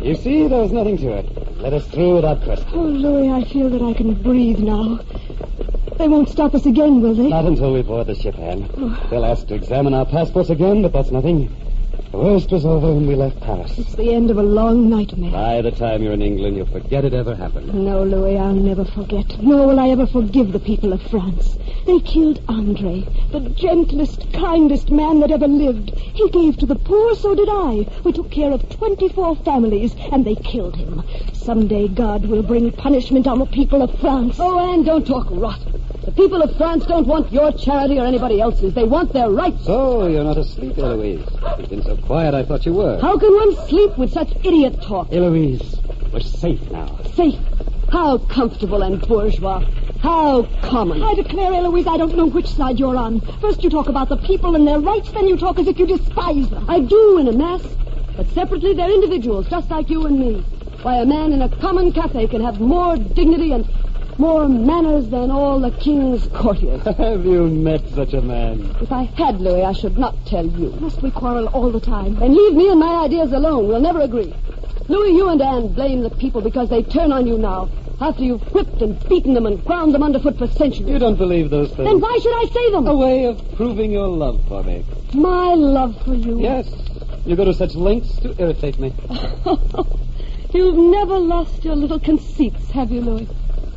You see, there was nothing to it. Let us through without question. Oh, Louis, I feel that I can breathe now. They won't stop us again, will they? Not until we board the ship, Anne. They'll ask to examine our passports again, but that's nothing. The worst was over when we left Paris. It's the end of a long nightmare. By the time you're in England, you'll forget it ever happened. No, Louis, I'll never forget. Nor will I ever forgive the people of France. They killed Andre, the gentlest, kindest man that ever lived. He gave to the poor, so did I. We took care of 24 families, and they killed him. Someday God will bring punishment on the people of France. Oh, Anne, don't talk rot. The people of France don't want your charity or anybody else's. They want their rights. So, you're not asleep, Eloise. You've been so quiet, I thought you were. How can one sleep with such idiot talk? Eloise, we're safe now. Safe? How comfortable and bourgeois. How common. I declare, Eloise, I don't know which side you're on. First you talk about the people and their rights, then you talk as if you despise them. I do in a mass, but separately they're individuals, just like you and me. Why, a man in a common cafe can have more dignity and more manners than all the king's courtiers. Have you met such a man? If I had, Louis, I should not tell you. Must we quarrel all the time? Then leave me and my ideas alone. We'll never agree. Louis, you and Anne blame the people because they turn on you now, after you've whipped and beaten them and ground them underfoot for centuries. You don't believe those things. Then why should I say them? A way of proving your love for me. My love for you. Yes. You go to such lengths to irritate me. You've never lost your little conceits, have you, Louis?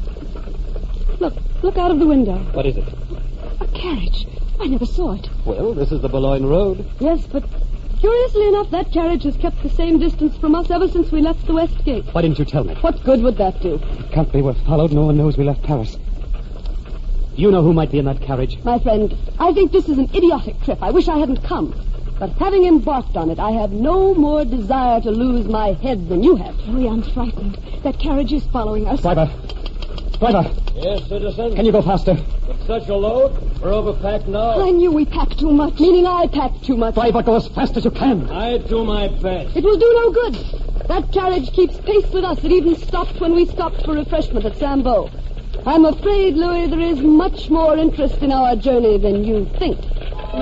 Look out of the window. What is it? A carriage. I never saw it. Well, this is the Boulogne Road. Yes, but curiously enough, that carriage has kept the same distance from us ever since we left the West Gate. Why didn't you tell me? What good would that do? It can't be. We're followed. No one knows we left Paris. You know who might be in that carriage? My friend, I think this is an idiotic trip. I wish I hadn't come. But having embarked on it, I have no more desire to lose my head than you have. Louis, I'm frightened. That carriage is following us. Driver. Yes, citizen? Can you go faster? With such a load, we're overpacked now. I knew we packed too much. Meaning I packed too much. Driver, go as fast as you can. I do my best. It will do no good. That carriage keeps pace with us. It even stopped when we stopped for refreshment at Sambo. I'm afraid, Louis, there is much more interest in our journey than you think.